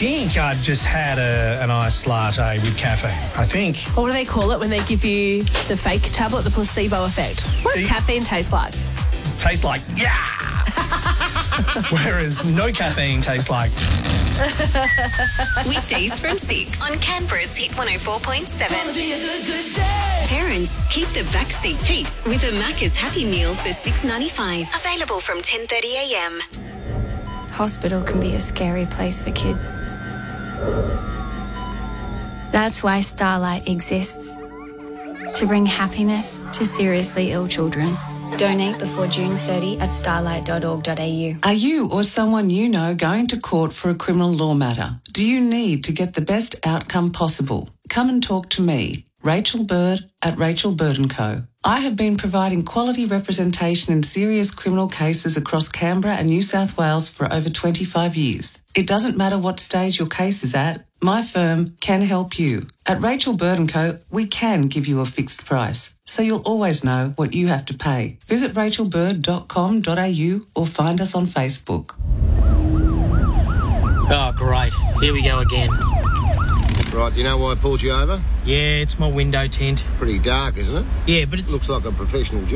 think I'd just had an iced latte with caffeine. I think. What do they call it when they give you the fake tablet, the placebo effect? What does caffeine taste like? Tastes like, yeah! Whereas no caffeine tastes like... Weekdays from 6 on Canberra's Hit 104.7. Parents, keep the backseat peace with a Macca's Happy Meal for $6.95. Available from 10:30am. Hospital can be a scary place for kids. That's why Starlight exists. To bring happiness to seriously ill children. Donate before June 30 at starlight.org.au. Are you or someone you know going to court for a criminal law matter? Do you need to get the best outcome possible? Come and talk to me, Rachel Bird at Rachel Bird & Co. I have been providing quality representation in serious criminal cases across Canberra and New South Wales for over 25 years. It doesn't matter what stage your case is at, my firm can help you. At Rachel Bird & Co, we can give you a fixed price, so you'll always know what you have to pay. Visit rachelbird.com.au or find us on Facebook. Oh, great. Here we go again. Right, do you know why I pulled you over? Yeah, it's my window tint. Pretty dark, isn't it? Yeah, but it's... Looks like a professional job.